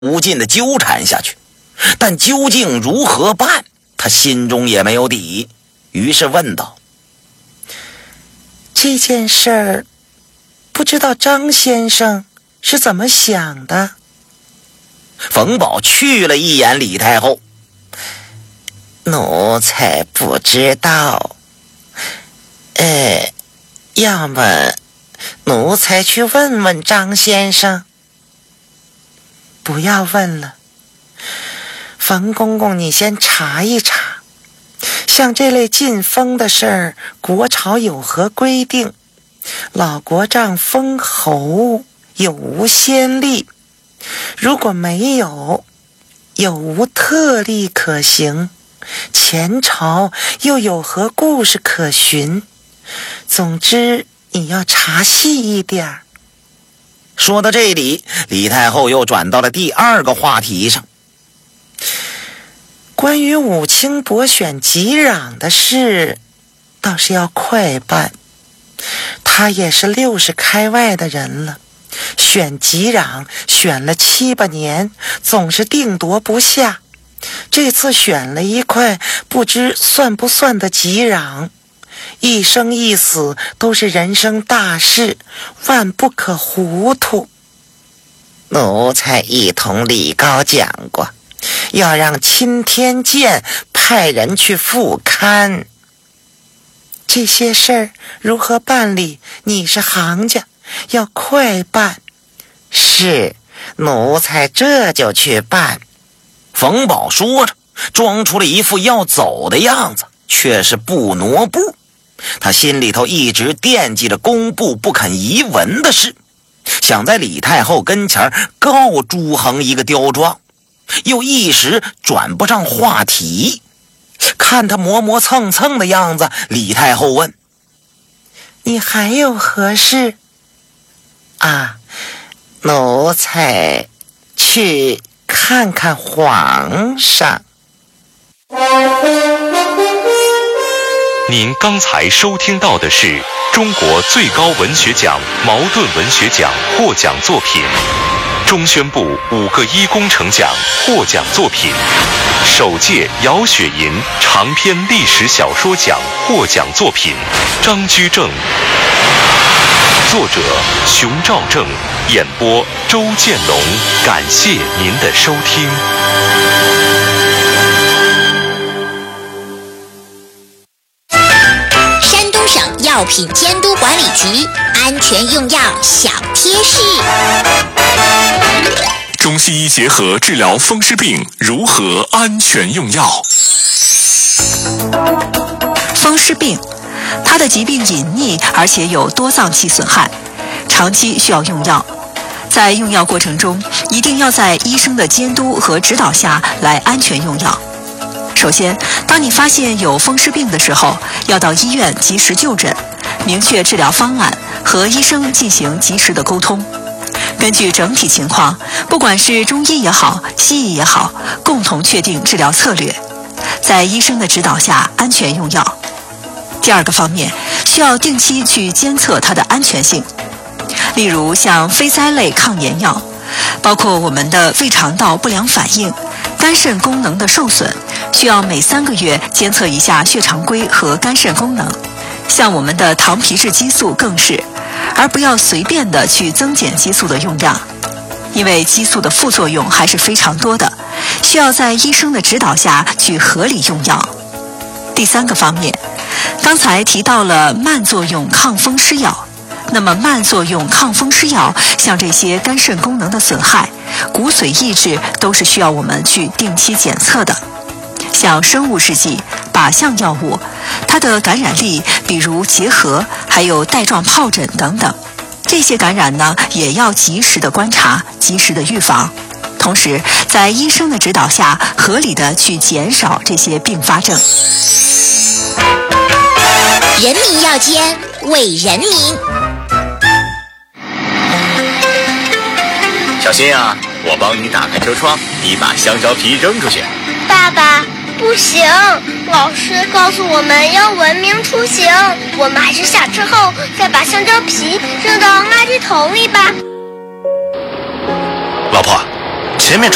无尽的纠缠下去，但究竟如何办，他心中也没有底，于是问道： 这件事儿，不知道张先生是怎么想的？ 冯保去了一眼李太后， 奴才不知道，要么奴才去问问张先生。不要问了，冯公公你先查一查，像这类进封的事儿，国朝有何规定？老国丈封侯有无先例？如果没有，有无特例可行？前朝又有何故事可循？总之你要查细一点。 说到这里，李太后又转到了第二个话题上。 关于武清伯选吉壤的事，倒是要快办。他也是60开外的人了，选吉壤选了7、8年，总是定夺不下。这次选了一块不知算不算的吉壤，一生一死都是人生大事，万不可糊涂。奴才一同李高讲过，要让钦天监派人去复勘。这些事儿如何办理？你是行家，要快办。是，奴才这就去办。 冯保说着，装出了一副要走的样子，却是不挪步。他心里头一直惦记着工部不肯移文的事，想在李太后跟前告朱衡一个刁状，又一时转不上话题。看他磨磨蹭蹭的样子，李太后问： 你还有何事？奴才去看看皇上。 您刚才收听到的是中国最高文学奖茅盾文学奖获奖作品，中宣部5个1工程奖获奖作品，首届姚雪银长篇历史小说奖获奖作品《张居正》，作者熊兆正，演播周建龙。感谢您的收听。 山东省药品监督管理局安全用药小贴士： 中西医结合治疗风湿病，如何安全用药？ 风湿病，它的疾病隐匿，而且有多脏器损害，长期需要用药。在用药过程中，一定要在医生的监督和指导下来安全用药。首先，当你发现有风湿病的时候，要到医院及时就诊，明确治疗方案，和医生进行及时的沟通。根据整体情况，不管是中医也好，西医也好，共同确定治疗策略，在医生的指导下安全用药。第二个方面，需要定期去监测它的安全性。例如像非甾类抗炎药，包括我们的胃肠道不良反应、肝肾功能的受损，需要每3个月监测一下血常规和肝肾功能。像我们的糖皮质激素更是，而不要随便的去增减激素的用量，因为激素的副作用还是非常多的，需要在医生的指导下去合理用药。第3个方面，刚才提到了慢作用抗风湿药，那么慢作用抗风湿药，像这些肝肾功能的损害、骨髓抑制，都是需要我们去定期检测的。像生物试剂、靶向药物，它的感染力，比如结核，还有带状疱疹等等，这些感染呢，也要及时的观察，及时的预防。同时，在医生的指导下，合理的去减少这些并发症。 人民药监，为人民。 小心啊，我帮你打开车窗，你把香蕉皮扔出去。 爸爸，不行，老师告诉我们要文明出行，我们还是下车后再把香蕉皮扔到垃圾桶里吧。